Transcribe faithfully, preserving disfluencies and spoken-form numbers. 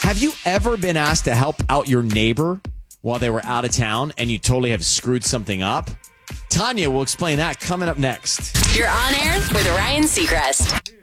Have you ever been asked to help out your neighbor while they were out of town and you totally have screwed something up? Tanya will explain that coming up next. You're on air with Ryan Seacrest.